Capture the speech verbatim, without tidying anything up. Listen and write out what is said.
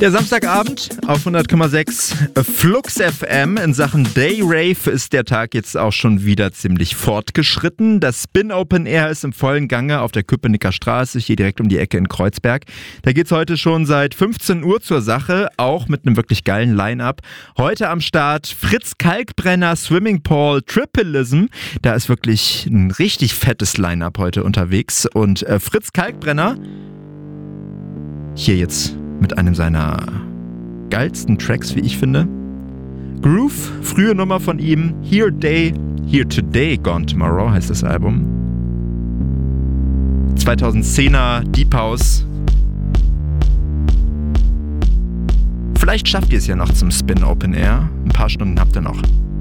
Der Samstagabend auf hundert Komma sechs Flux F M. In Sachen Day Rave ist der Tag jetzt auch schon wieder ziemlich fortgeschritten. Das Spin Open Air ist im vollen Gange auf der Köpenicker Straße, hier direkt um die Ecke in Kreuzberg. Da geht's heute schon seit fünfzehn Uhr zur Sache, auch mit einem wirklich geilen Line-Up. Heute am Start Fritz Kalkbrenner, Swimming Pool, Tripleism. Da ist wirklich ein richtig fettes Line-Up heute unterwegs. Und äh, Fritz Kalkbrenner hier jetzt mit einem seiner geilsten Tracks, wie ich finde. Groove, frühe Nummer von ihm. Here Day, Here Today, Gone Tomorrow heißt das Album. zweitausendzehner Deep House. Vielleicht schafft ihr es ja noch zum Spin Open Air. Ein paar Stunden habt ihr noch.